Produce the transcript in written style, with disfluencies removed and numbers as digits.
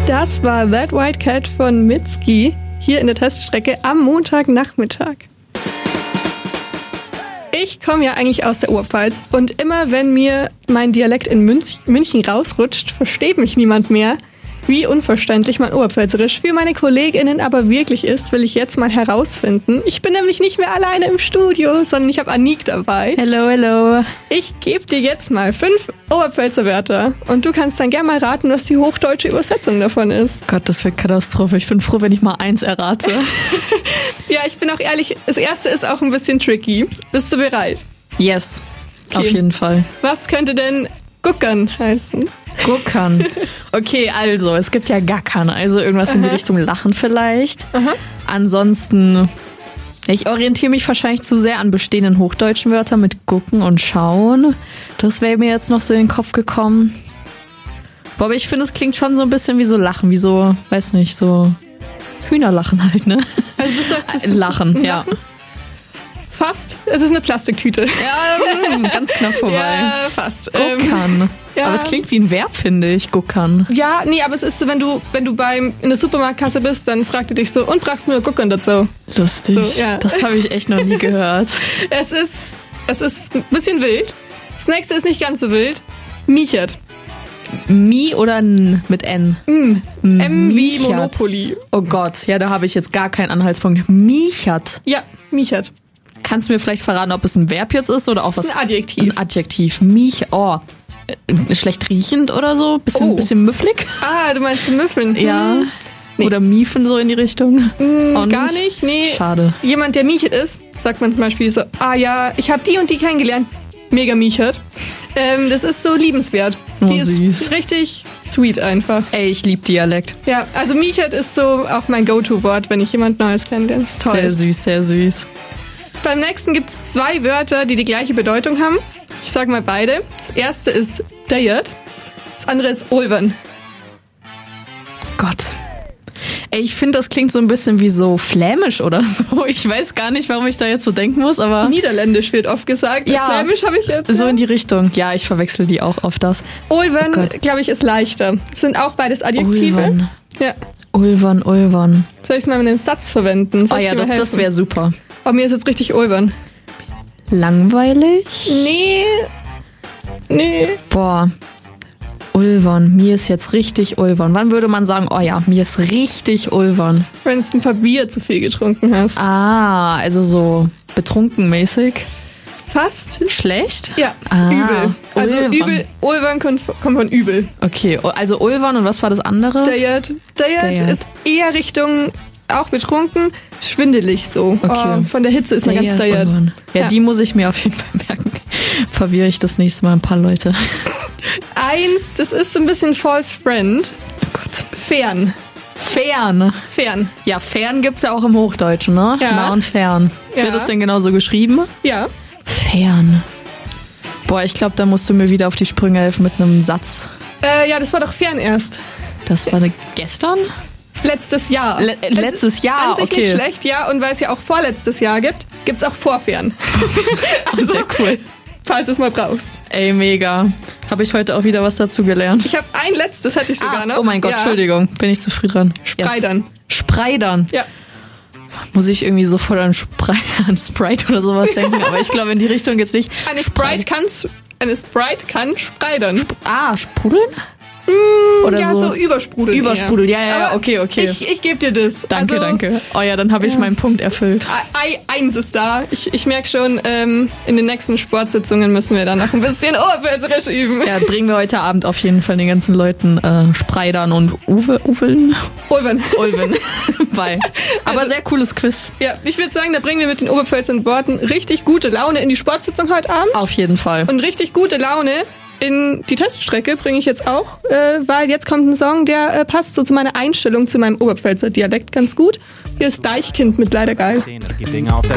Das war That White Cat von Mitski hier in der Teststrecke am Montagnachmittag. Ich komme ja eigentlich aus der Oberpfalz und immer wenn mir mein Dialekt in München rausrutscht, versteht mich niemand mehr. Wie unverständlich mein Oberpfälzerisch für meine KollegInnen aber wirklich ist, will ich jetzt mal herausfinden. Ich bin nämlich nicht mehr alleine im Studio, sondern ich habe Anik dabei. Hello, hello. Ich gebe dir jetzt mal 5 Oberpfälzer Wörter und du kannst dann gerne mal raten, was die hochdeutsche Übersetzung davon ist. Gott, das wird Katastrophe. Ich bin froh, wenn ich mal 1 errate. Ja, ich bin auch ehrlich, das erste ist auch ein bisschen tricky. Bist du bereit? Yes, okay. Auf jeden Fall. Was könnte denn Guckern heißen? Guckern. Okay, also, es gibt ja Gackern, also irgendwas in die Richtung Lachen vielleicht. Ansonsten, ich orientiere mich wahrscheinlich zu sehr an bestehenden hochdeutschen Wörtern mit gucken und schauen. Das wäre mir jetzt noch so in den Kopf gekommen. Aber ich finde, es klingt schon so ein bisschen wie so Lachen, wie so, weiß nicht, so Hühnerlachen halt, ne? Also du sagst, es ist Lachen, ja. Fast. Es ist eine Plastiktüte. Ja, ganz knapp vorbei. Ja, fast. Guckern. Ja. Aber es klingt wie ein Verb, finde ich, guckern. Ja, nee, aber es ist so, wenn du in der Supermarktkasse bist, dann fragt die dich so, und brauchst du nur Guckern dazu? Lustig. So, ja. Das habe ich echt noch nie gehört. Es ist ein bisschen wild. Das nächste ist nicht ganz so wild. Miechert. Mi oder N mit N? M wie Miechert. Monopoly. Oh Gott, ja, da habe ich jetzt gar keinen Anhaltspunkt. Miechert. Ja, miechert. Kannst du mir vielleicht verraten, ob es ein Verb jetzt ist oder auch was? Das ist ein Adjektiv. Ein Adjektiv. Schlecht riechend oder so? Bisschen müfflig? Ah, du meinst Müffeln. Ja. Nee. Oder miefen so in die Richtung? Gar nicht, nee. Schade. Jemand, der miechert ist, sagt man zum Beispiel so, ah ja, ich habe die und die kennengelernt. Mega miechert. Das ist so liebenswert. Die süß. ist richtig sweet einfach. Ey, ich liebe Dialekt. Ja, also miechert ist so auch mein Go-To-Wort, wenn ich jemand Neues kennenlerne. Das ist toll. Sehr süß, sehr süß. Beim nächsten gibt es 2 Wörter, die gleiche Bedeutung haben. Ich sage mal beide. Das erste ist deiert, das andere ist olvern. Gott. Ey, ich finde, das klingt so ein bisschen wie so flämisch oder so. Ich weiß gar nicht, warum ich da jetzt so denken muss, aber... Niederländisch wird oft gesagt. Ja. Flämisch habe ich jetzt. So in die Richtung. Ja, ich verwechsel die auch auf das. Olvern, glaube ich, ist leichter. Das sind auch beides Adjektive. Ulvern. Ja. Ulvern. Soll ich es mal in einem Satz verwenden? Soll Oh ich ja, dir mal das helfen? wäre super. Oh, mir ist jetzt richtig olvern. Langweilig? Nee. Boah. Ulvern. Mir ist jetzt richtig ulvern. Wann würde man sagen, oh ja, mir ist richtig ulvern? Wenn du ein paar Bier zu viel getrunken hast. Ah, also so betrunkenmäßig. Fast. Schlecht? Ja, Ah, übel. Also Ulvern. übel, Ulvern kommt von übel. Okay, also ulvern und was war das andere? Deiert ist eher Richtung, auch betrunken, schwindelig so. Okay. Oh, von der Hitze ist man ganz deiert. Ulvern. Ja, Ja. die muss ich mir auf jeden Fall merken. Verwirre ich das nächste Mal ein paar Leute. 1, das ist so ein bisschen false friend. Oh Gott. Fern. Fern. Ja, fern gibt's ja auch im Hochdeutschen, ne? Ja. Nah und fern. Ja. Wird das denn genauso geschrieben? Ja. Fern. Boah, ich glaube, da musst du mir wieder auf die Sprünge helfen mit einem Satz. Ja, das war doch fern erst. Das war gestern? Letztes Jahr. Letztes Jahr, An sich okay. nicht schlecht, ja. Und weil es ja auch vorletztes Jahr gibt, gibt's auch vorfern. Also, Sehr cool. falls du es mal brauchst. Ey, mega. Habe ich heute auch wieder was dazu gelernt. Ich habe ein letztes, hatte ich sogar noch. Oh mein Gott, ja. Entschuldigung. Bin ich zu früh dran. Spreidern. Yes. Spreidern. Ja. Muss ich irgendwie sofort an Sprite oder sowas denken. Aber ich glaube, in die Richtung geht's nicht. Eine Sprite kann spreidern. Sprudeln? Oder Ja, so übersprudeln. Übersprudel, ja, Aber okay. Ich gebe dir das. Danke. Oh ja, dann habe ich meinen Punkt erfüllt. Eins ist da. Ich merke schon, in den nächsten Sportsitzungen müssen wir dann noch ein bisschen Oberpfälzerisch üben. Ja, bringen wir heute Abend auf jeden Fall den ganzen Leuten Spreidern und Uveln Ulvern. bei. Aber Also- sehr cooles Quiz. Ja, ich würde sagen, da bringen wir mit den Oberpfälzern Worten richtig gute Laune in die Sportsitzung heute Abend. Auf jeden Fall. Und richtig gute Laune in die Teststrecke bringe ich jetzt auch, weil jetzt kommt ein Song, der passt so zu meiner Einstellung zu meinem Oberpfälzer Dialekt ganz gut. Hier ist Deichkind mit Leider geil. Es gibt Dinge auf der